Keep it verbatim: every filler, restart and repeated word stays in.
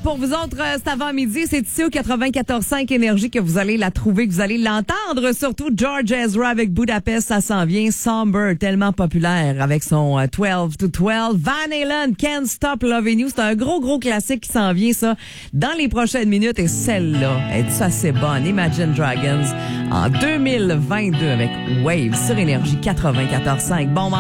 pour vous autres, euh, c'est avant-midi. C'est ici au quatre-vingt-quatorze cinq Énergie que vous allez la trouver, que vous allez l'entendre. Surtout George Ezra avec Budapest, ça s'en vient. Somber, tellement populaire avec son euh, douze to douze. Van Halen, Can't Stop Loving You. C'est un gros, gros classique qui s'en vient, ça, dans les prochaines minutes. Et celle-là, est assez bonne. Imagine Dragons en deux mille vingt-deux avec Wave sur Énergie quatre-vingt-quatorze cinq. Bon